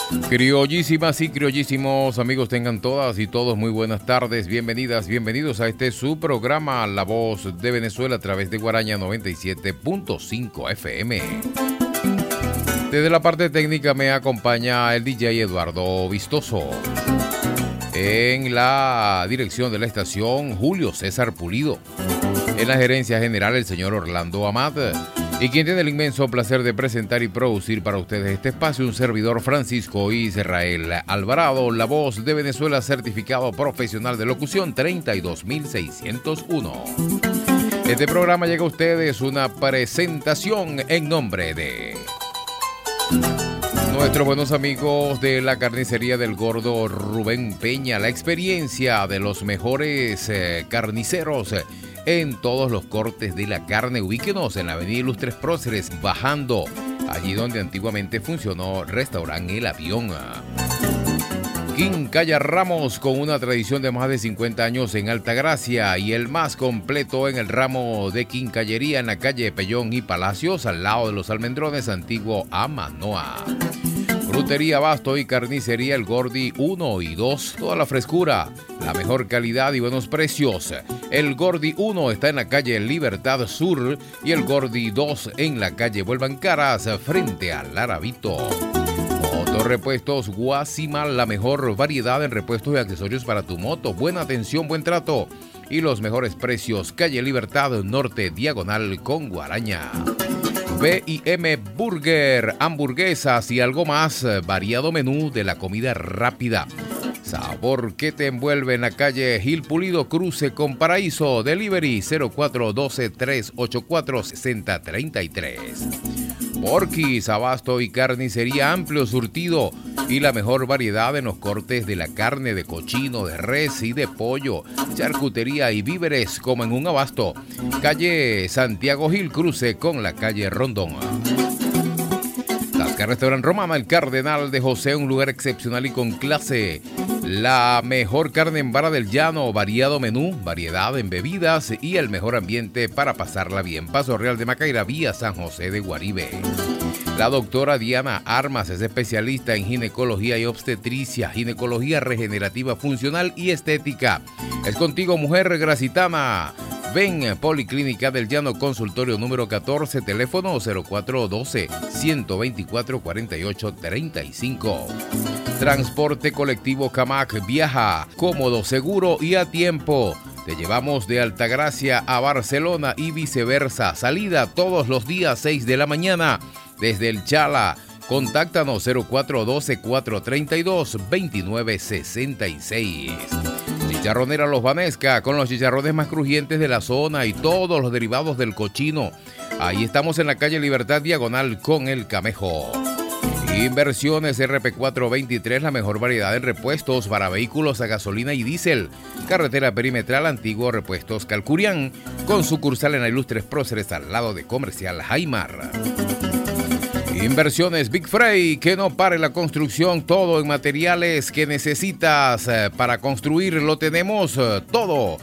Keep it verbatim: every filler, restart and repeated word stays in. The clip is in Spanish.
Criollísimas y criollísimos amigos, tengan todas y todos muy buenas tardes, bienvenidas, bienvenidos a este su programa La Voz de Venezuela a través de Guaraña noventa y siete punto cinco F M. Desde la parte técnica me acompaña el D J Eduardo Vistoso. En la dirección de la estación, Julio César Pulido. En la gerencia general, el señor Orlando Amat. Y quien tiene el inmenso placer de presentar y producir para ustedes este espacio, un servidor Francisco Israel Alvarado, la voz de Venezuela, certificado profesional de locución treinta y dos mil seiscientos uno. Este programa llega a ustedes una presentación en nombre de nuestros buenos amigos de la carnicería del Gordo Rubén Peña, la experiencia de los mejores eh, carniceros eh, en todos los cortes de la carne. Ubíquenos en la avenida Ilustres Próceres, bajando allí donde antiguamente funcionó Restaurante El Avión. Quincalla Ramos, con una tradición de más de cincuenta años en Altagracia y el más completo en el ramo de quincallería en la calle Pellón y Palacios, al lado de los Almendrones, antiguo Amanoa. Frutería, abasto y carnicería El Gordi uno y dos, toda la frescura, la mejor calidad y buenos precios. El Gordi uno está en la calle Libertad Sur y el Gordi dos en la calle Vuelvan Caras, frente al Larabito. Motorrepuestos Guasimal, la mejor variedad en repuestos y accesorios para tu moto, buena atención, buen trato y los mejores precios. Calle Libertad Norte, diagonal con Guaraña. B y M Burger, hamburguesas y algo más, variado menú de la comida rápida. Sabor que te envuelve en la calle Gil Pulido, cruce con Paraíso. Delivery cero cuatro uno dos, tres ocho cuatro, seis cero tres tres. Porquis, abasto y carnicería, amplio surtido y la mejor variedad en los cortes de la carne de cochino, de res y de pollo, charcutería y víveres como en un abasto. Calle Santiago Gil, cruce con la calle Rondón. Tasca Restaurant Romana, el Cardenal de José, un lugar excepcional y con clase. La mejor carne en vara del llano, variado menú, variedad en bebidas y el mejor ambiente para pasarla bien. Paso Real de Macaira, vía San José de Guaribe. La doctora Diana Armas es especialista en ginecología y obstetricia, ginecología regenerativa funcional y estética. Es contigo, mujer gracitana. Ven, Policlínica del Llano, consultorio número catorce, teléfono cero cuatro uno dos, uno dos cuatro, cuatro ocho tres cinco. Transporte colectivo Camac, viaja cómodo, seguro y a tiempo. Te llevamos de Altagracia a Barcelona y viceversa. Salida todos los días seis de la mañana desde el Chala. Contáctanos cero cuatro uno dos, cuatro tres dos, dos nueve seis seis. Chicharronera Los Vanesca, con los chicharrones más crujientes de la zona y todos los derivados del cochino. Ahí estamos en la calle Libertad, diagonal con el Camejo. Inversiones R P cuatrocientos veintitrés, la mejor variedad en repuestos para vehículos a gasolina y diésel. Carretera perimetral, antiguo Repuestos Calcurián, con sucursal en la Ilustres Próceres al lado de Comercial Jaimar. Inversiones Big Frey, que no pare la construcción, todo en materiales que necesitas para construir, lo tenemos todo